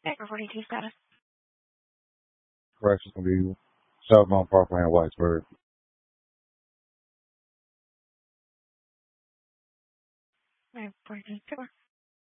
Baker 42 status. Corrections can be southbound Parkland, Whitesburg. Baker 42 Sigma.